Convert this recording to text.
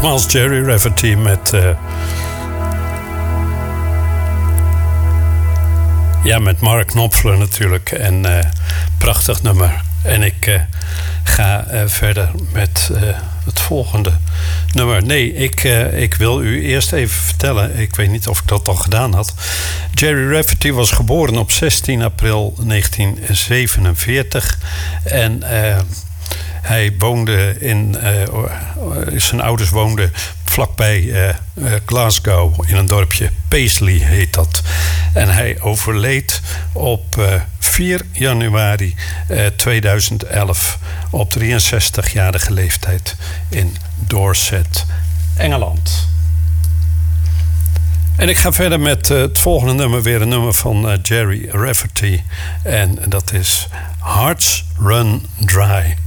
Nogmaals Jerry Rafferty met met Mark Knopfler natuurlijk. En prachtig nummer. En ik ga verder met het volgende nummer. Nee, ik wil u eerst even vertellen. Ik weet niet of ik dat al gedaan had. Jerry Rafferty was geboren op 16 april 1947. En hij woonde zijn ouders woonden vlakbij Glasgow in een dorpje. Paisley heet dat. En hij overleed op 4 januari 2011 op 63-jarige leeftijd in Dorset, Engeland. En ik ga verder met het volgende nummer, weer een nummer van Jerry Rafferty. En dat is Hearts Run Dry.